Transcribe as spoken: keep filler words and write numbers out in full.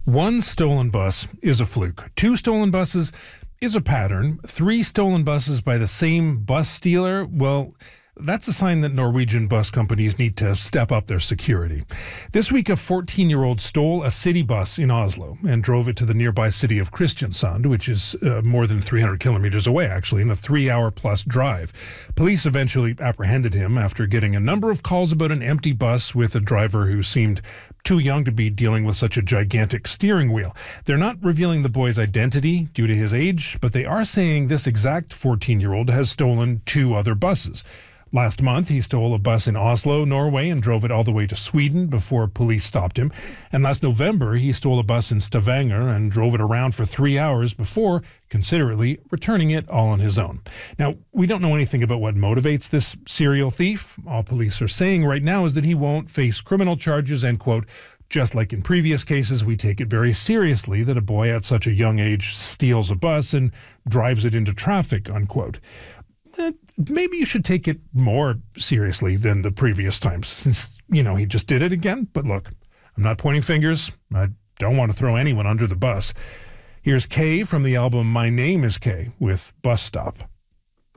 One stolen bus is a fluke. Two stolen buses is a pattern. Three stolen buses by the same bus stealer, well, that's a sign that Norwegian bus companies need to step up their security. This week, a fourteen-year-old stole a city bus in Oslo and drove it to the nearby city of Kristiansand, which is uh, more than three hundred kilometers away, actually, in a three-hour-plus drive. Police eventually apprehended him after getting a number of calls about an empty bus with a driver who seemed too young to be dealing with such a gigantic steering wheel. They're not revealing the boy's identity due to his age, but they are saying this exact fourteen-year-old has stolen two other buses. Last month, he stole a bus in Oslo, Norway, and drove it all the way to Sweden before police stopped him. And last November, he stole a bus in Stavanger and drove it around for three hours before considerately returning it all on his own. Now, we don't know anything about what motivates this serial thief. All police are saying right now is that he won't face criminal charges and, quote, just like in previous cases, we take it very seriously that a boy at such a young age steals a bus and drives it into traffic, unquote. Maybe you should take it more seriously than the previous times, since, you know, he just did it again. But look, I'm not pointing fingers. I don't want to throw anyone under the bus. Here's Kay from the album My Name is Kay with Bus Stop.